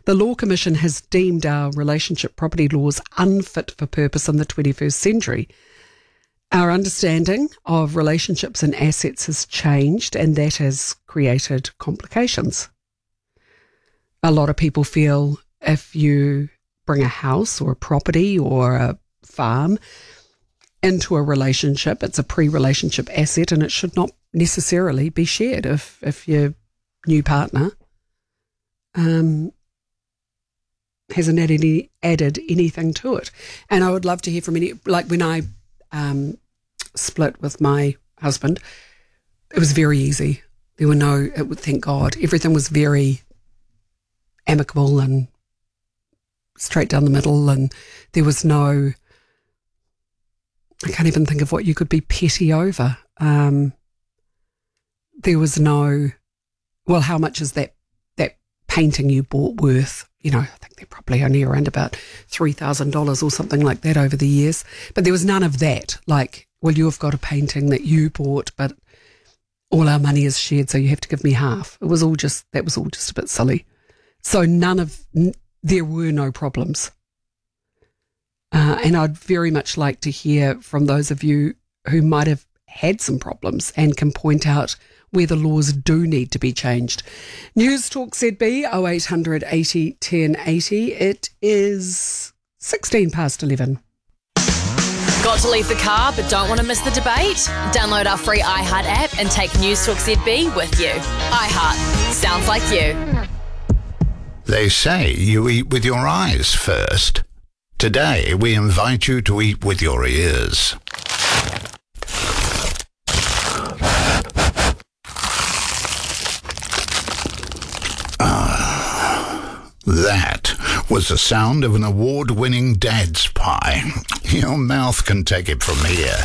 The Law Commission has deemed our relationship property laws unfit for purpose in the 21st century. Our understanding of relationships and assets has changed, and that has created complications. A lot of people feel if you bring a house or a property or a farm into a relationship, it's a pre-relationship asset and it should not necessarily be shared if your new partner hasn't added anything to it. And I would love to hear from any, like when I split with my husband, it was very easy. There were thank God, everything was very amicable and straight down the middle, and there was no, I can't even think of what you could be petty over. There was no, well, how much is that painting you bought worth? You know, I think they're probably only around about $3,000 or something like that over the years. But there was none of that. Like, well, you've got a painting that you bought, but all our money is shared, so you have to give me half. That was all just a bit silly. So there were no problems. And I'd very much like to hear from those of you who might have had some problems and can point out where the laws do need to be changed. News Talk ZB 0800 80 1080. It is 16 past 11. Got to leave the car but don't want to miss the debate? Download our free iHeart app and take News Talk ZB with you. iHeart. Sounds like you. They say you eat with your eyes first. Today, we invite you to eat with your ears. That was the sound of an award-winning Dad's pie. Your mouth can take it from here.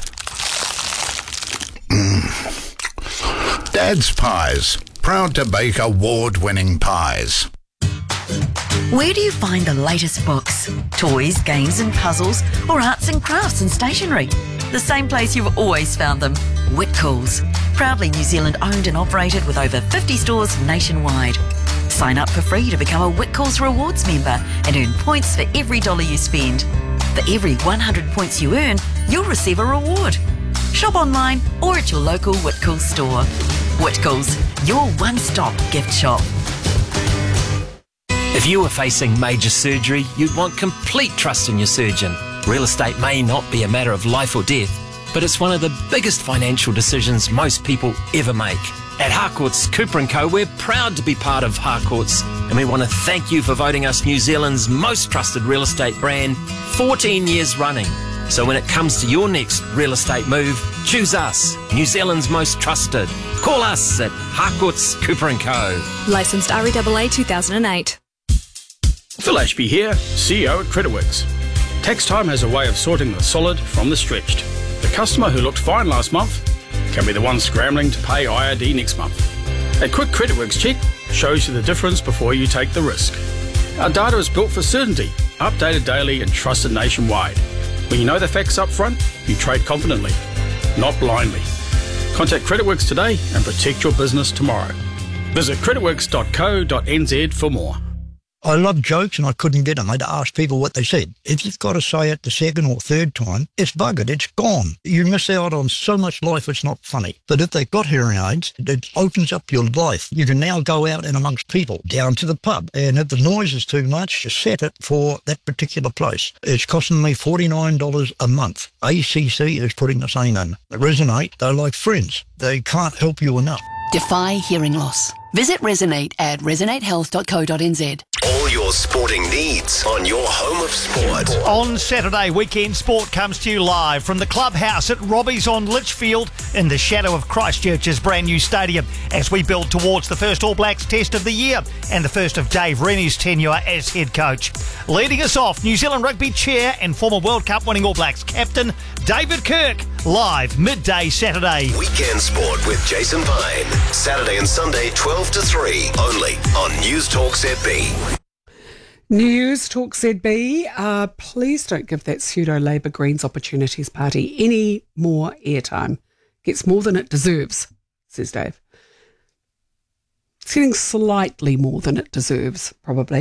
Dad's Pies, proud to bake award-winning pies. Where do you find the latest books, toys, games and puzzles, or arts and crafts and stationery? The same place you've always found them, Whitcoulls. Proudly New Zealand owned and operated with over 50 stores nationwide. Sign up for free to become a Whitcoulls Rewards member and earn points for every dollar you spend. For every 100 points you earn, you'll receive a reward. Shop online or at your local Whitcoulls store. Whitcoulls, your one-stop gift shop. If you were facing major surgery, you'd want complete trust in your surgeon. Real estate may not be a matter of life or death, but it's one of the biggest financial decisions most people ever make. At Harcourts Cooper & Co, we're proud to be part of Harcourts, and we want to thank you for voting us New Zealand's most trusted real estate brand 14 years running. So when it comes to your next real estate move, choose us, New Zealand's most trusted. Call us at Harcourts Cooper & Co. Licensed REAA 2008. Phil Ashby here, CEO at CreditWorks. Tax time has a way of sorting the solid from the stretched. The customer who looked fine last month can be the one scrambling to pay IRD next month. A quick CreditWorks check shows you the difference before you take the risk. Our data is built for certainty, updated daily and trusted nationwide. When you know the facts up front, you trade confidently, not blindly. Contact CreditWorks today and protect your business tomorrow. Visit creditworks.co.nz for more. I love jokes and I couldn't get them. I'd ask people what they said. If you've got to say it the second or third time, it's buggered, it's gone. You miss out on so much life, it's not funny. But if they've got hearing aids, it opens up your life. You can now go out and amongst people, down to the pub. And if the noise is too much, just set it for that particular place. It's costing me $49 a month. ACC is putting the same in. Resonate, they're like friends. They can't help you enough. Defy hearing loss. Visit Resonate at resonatehealth.co.nz. All your sporting needs on your home of sport. On Saturday, Weekend Sport comes to you live from the clubhouse at Robbie's on Litchfield in the shadow of Christchurch's brand new stadium as we build towards the first All Blacks test of the year and the first of Dave Rennie's tenure as head coach. Leading us off, New Zealand rugby chair and former World Cup winning All Blacks captain David Kirk, live midday Saturday. Weekend Sport with Jason Pine. Saturday and Sunday 12 to 3 only on News Talk ZB. News Talk ZB. Please don't give that pseudo-Labour Greens Opportunities Party any more airtime. Gets more than it deserves, says Dave. It's getting slightly more than it deserves, probably.